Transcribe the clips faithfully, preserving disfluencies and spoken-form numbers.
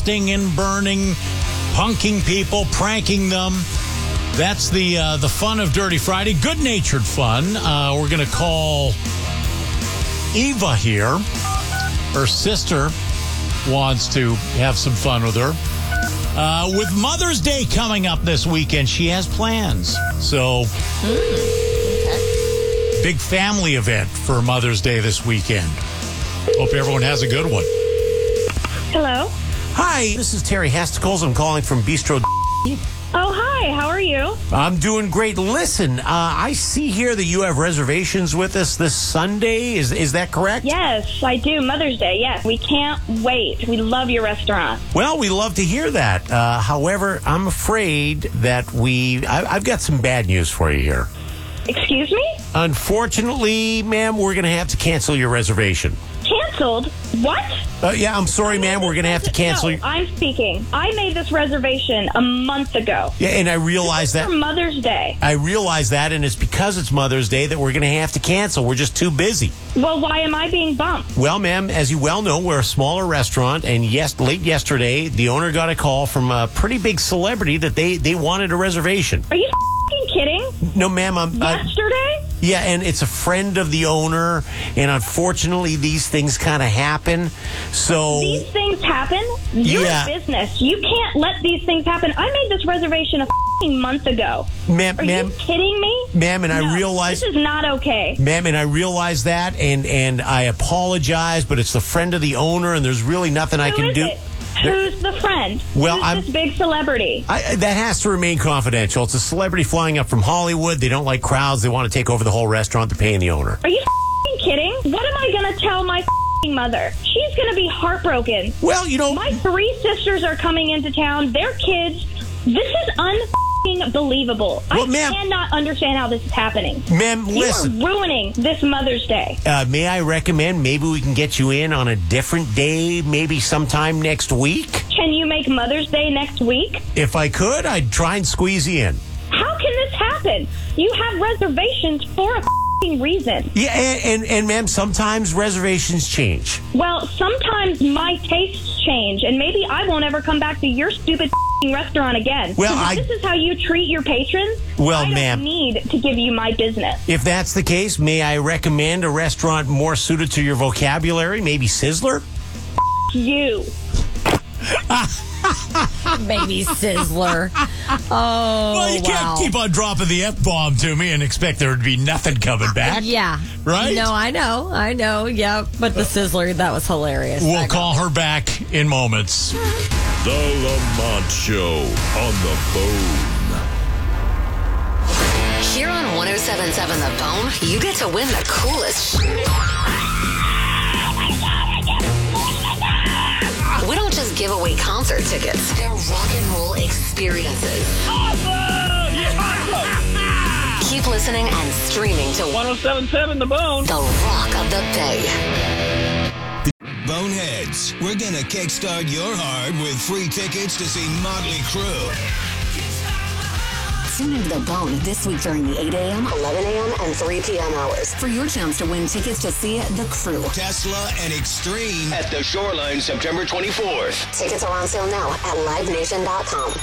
and burning, punking people, pranking them. That's the uh, the fun of Dirty Friday. Good-natured fun. Uh, we're going to call Eva here. Her sister wants to have some fun with her. Uh, with Mother's Day coming up this weekend, she has plans. So, mm, okay. Big family event for Mother's Day this weekend. Hope everyone has a good one. Hello. Hi, this is Terry Hasticles. I'm calling from Bistro. Oh, hi. How are you? I'm doing great. Listen, uh, I see here that you have reservations with us this Sunday. Is is that correct? Yes, I do. Mother's Day, yes. We can't wait. We love your restaurant. Well, we love to hear that. Uh, however, I'm afraid that we... I, I've got some bad news for you here. Excuse me? Unfortunately, ma'am, we're going to have to cancel your reservation. Canceled? What? Uh, yeah, I'm sorry, ma'am. We're going to have to cancel. No, I'm speaking. I made this reservation a month ago. Yeah, and I realize that for Mother's Day. I realize that, and it's because it's Mother's Day that we're going to have to cancel. We're just too busy. Well, why am I being bumped? Well, ma'am, as you well know, we're a smaller restaurant, and yes, late yesterday, the owner got a call from a pretty big celebrity that they, they wanted a reservation. Are you f***ing kidding? No, ma'am. I'm, yesterday? I, yeah, and it's a friend of the owner, and unfortunately, these things kind of happen. So these things happen? You're yeah. a business. You can't let these things happen. I made this reservation a f***ing month ago. Ma'am, Are ma'am, you kidding me? Ma'am, and no, I realize... This is not okay. Ma'am, and I realize that, and, and I apologize, but it's the friend of the owner, and there's really nothing Who I can is do. It? Who's the friend? Well, Who's I'm this big celebrity? I, that has to remain confidential. It's a celebrity flying up from Hollywood. They don't like crowds. They want to take over the whole restaurant. They're paying the owner. Are you f***ing kidding? What am I going to tell my f***ing mother? She's going to be heartbroken. Well, you know... My three sisters are coming into town. Their kids. This is un-f***ing believable. Well, I ma'am, cannot understand how this is happening. Ma'am, listen. You are ruining this Mother's Day. Uh, may I recommend maybe we can get you in on a different day, maybe sometime next week? Can you make Mother's Day next week? If I could, I'd try and squeeze you in. How can this happen? You have reservations for a f***ing reason. Yeah, and, and, and ma'am, sometimes reservations change. Well, sometimes my tastes change, and maybe I won't ever come back to your stupid f***ing restaurant again. Well, if I... this is how you treat your patrons, well, I don't ma'am, need to give you my business. If that's the case, may I recommend a restaurant more suited to your vocabulary? Maybe Sizzler? You. Baby Sizzler. Oh, well, you wow. can't keep on dropping the F-bomb to me and expect there to be nothing coming back. Yeah. Right? No, I know. I know. Yeah. But the Sizzler, that was hilarious. We'll call her back in moments. The Lamont Show on the Bone. Here on one oh seven point seven The Bone, you get to win the coolest sh- We don't just give away concert tickets. They're rock and roll experiences. Awesome! Yeah! Keep listening and streaming to one oh seven point seven The Bone. The Rock of the Bay. Boneheads, we're gonna kickstart your heart with free tickets to see Motley Crue. Tune into The Bone this week during the eight a.m., eleven a.m., and three p.m. hours for your chance to win tickets to see The Crew. Tesla and Extreme at the Shoreline September twenty-fourth. Tickets are on sale now at live nation dot com.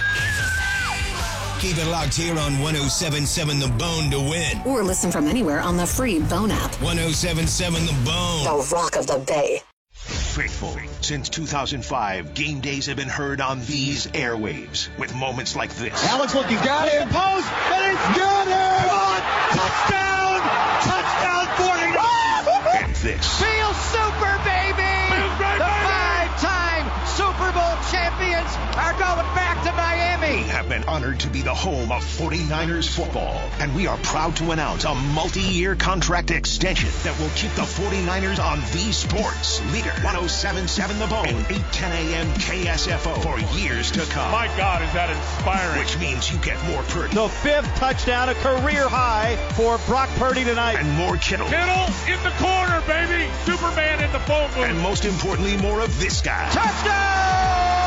Keep it locked here on one oh seven point seven The Bone to win. Or listen from anywhere on the free Bone app. one oh seven point seven The Bone. The Rock of the Bay. Faithful. Since two thousand five, game days have been heard on these airwaves with moments like this. Alex looking, got it, post, and it's got it! Touchdown! Touchdown, forty-nine! And this. Feel super, baby! The five-time Super Bowl champions are going back to Miami! We have been honored to be the home of forty-niners football, and we are proud to announce a multi-year contract extension that will keep the forty-niners on the sports leader. one oh seven point seven The Bone and eight ten a.m. K S F O for years to come. My God, is that inspiring. Which means you get more Purdy. The fifth touchdown, a career high for Brock Purdy tonight. And more Kittle. Kittle in the corner, baby. Superman in the phone booth. And most importantly, more of this guy. Touchdown!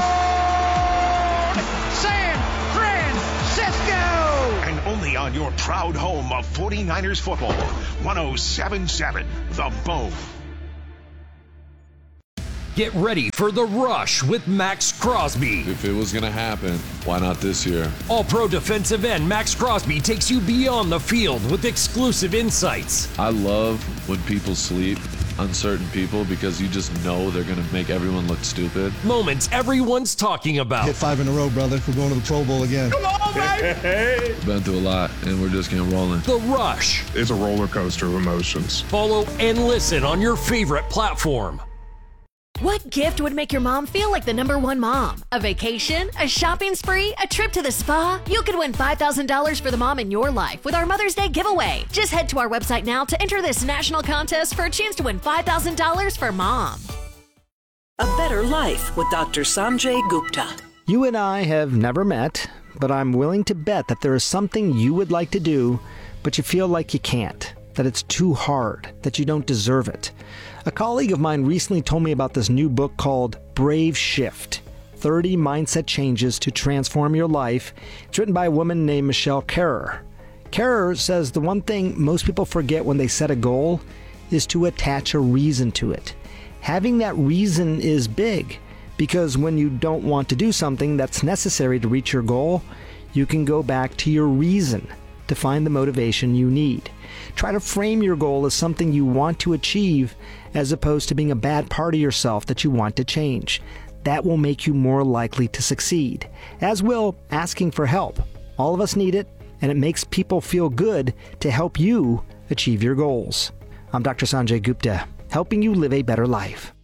San Francisco! And only on your proud home of forty-niners football. one oh seven point seven The Bone. Get ready for The Rush with Max Crosby. If it was going to happen, why not this year? All-Pro defensive end Max Crosby takes you beyond the field with exclusive insights. I love when people sleep on certain people because you just know they're going to make everyone look stupid. Moments everyone's talking about. Hit five in a row, brother. We're going to the Pro Bowl again. Come on, baby! Been through a lot, and we're just getting rolling. The Rush. It's a roller coaster of emotions. Follow and listen on your favorite platform. What gift would make your mom feel like the number one mom? A vacation? A shopping spree? A trip to the spa? You could win five thousand dollars for the mom in your life with our Mother's Day giveaway. Just head to our website now to enter this national contest for a chance to win five thousand dollars for mom. A Better Life with Doctor Sanjay Gupta. You and I have never met, but I'm willing to bet that there is something you would like to do, but you feel like you can't, that it's too hard, that you don't deserve it. A colleague of mine recently told me about this new book called Brave Shift, thirty Mindset Changes to Transform Your Life. It's written by a woman named Michelle Kerrer. Kerrer says the one thing most people forget when they set a goal is to attach a reason to it. Having that reason is big, because when you don't want to do something that's necessary to reach your goal, you can go back to your reason to find the motivation you need. Try to frame your goal as something you want to achieve as opposed to being a bad part of yourself that you want to change. That will make you more likely to succeed, as will asking for help. All of us need it, and it makes people feel good to help you achieve your goals. I'm Doctor Sanjay Gupta, helping you live a better life.